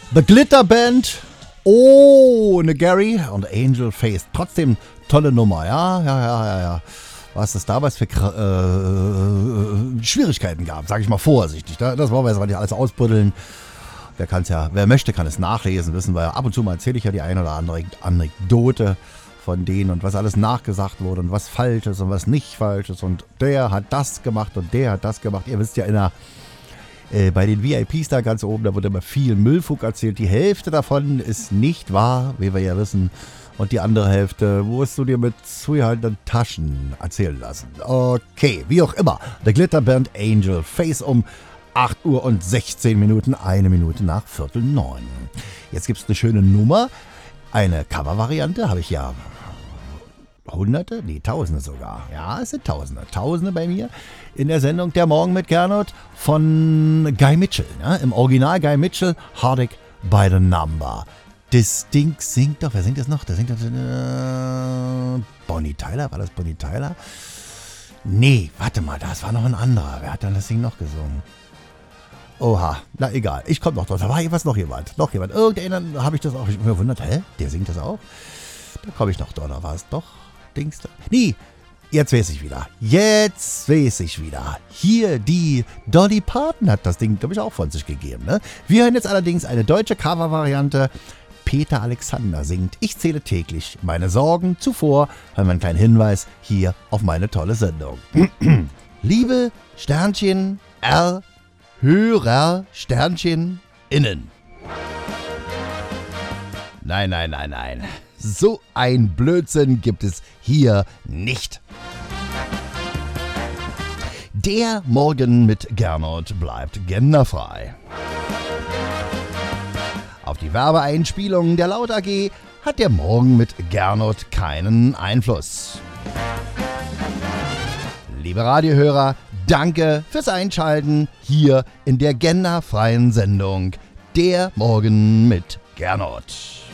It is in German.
The Glitter Band ohne Gary und Angel Face. Trotzdem tolle Nummer, ja. Was es damals für Schwierigkeiten gab, sage ich mal vorsichtig. Das wollen wir jetzt mal nicht alles ausbuddeln. Wer möchte, kann es nachlesen, wissen wir. Ab und zu mal erzähle ich ja die eine oder andere Anekdote von denen und was alles nachgesagt wurde und was falsch ist und was nicht falsch ist. Und der hat das gemacht und der hat das gemacht. Ihr wisst ja, bei den VIPs da ganz oben, da wird immer viel Müllfug erzählt. Die Hälfte davon ist nicht wahr, wie wir ja wissen. Und die andere Hälfte musst du dir mit zugehaltenen Taschen erzählen lassen. Okay, wie auch immer. The Glitter Band Angel Face um 8 Uhr und 16 Minuten, 1 Minute nach 8:45. Jetzt gibt es eine schöne Nummer, eine Cover-Variante, habe ich ja Hunderte, nee, Tausende sogar. Ja, es sind Tausende bei mir in der Sendung Der Morgen mit Gernot von Guy Mitchell. Ja? Im Original Guy Mitchell, Heartache by the Number. Das Ding singt doch, wer singt das noch? Da singt das Bonnie Tyler, war das Bonnie Tyler? Nee, warte mal, das war noch ein anderer. Wer hat dann das Ding noch gesungen? Oha, na egal, ich komme noch drauf. Da war hier noch jemand. Irgendeinen habe ich das auch. Ich habe mich gewundert, der singt das auch? Da komme ich noch drauf, da war es doch. Dings da. Nee, jetzt weiß ich wieder. Hier, die Dolly Parton hat das Ding, glaube ich, auch von sich gegeben. Ne? Wir hören jetzt allerdings eine deutsche Cover-Variante. Peter Alexander singt Ich zähle täglich meine Sorgen. Zuvor haben wir einen kleinen Hinweis hier auf meine tolle Sendung. Liebe Sternchen R Hörer Sternchen innen. Nein. So ein Blödsinn gibt es hier nicht. Der Morgen mit Gernot bleibt genderfrei. Auf die Werbeeinspielungen der Laut AG hat der Morgen mit Gernot keinen Einfluss. Liebe Radiohörer, danke fürs Einschalten hier in der genderfreien Sendung Der Morgen mit Gernot.